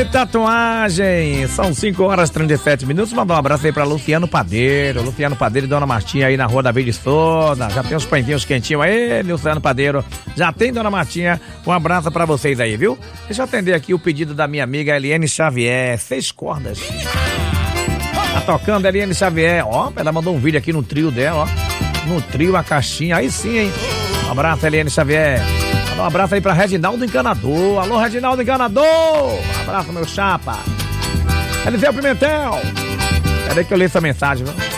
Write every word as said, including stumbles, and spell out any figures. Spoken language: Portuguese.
tatuagem. São cinco horas e trinta e sete minutos. Mandar um abraço aí pra Luciano Padeiro. Luciano Padeiro e Dona Martinha aí na rua da Vila Soda. Já tem os pãezinhos quentinhos aí, Luciano Padeiro. Já tem Dona Martinha. Um abraço pra vocês aí, viu? Deixa eu atender aqui o pedido da minha amiga Eliane Xavier. Seis cordas. Tá tocando Eliane Xavier. Ó, ela mandou um vídeo aqui no trio dela, ó. No trio, a caixinha. Aí sim, hein? Um abraço, Eliane Xavier. Um abraço aí pra Reginaldo Encanador. Alô, Reginaldo Encanador! Um abraço, meu chapa. Eliseu Pimentel. Cadê que eu li essa mensagem, viu?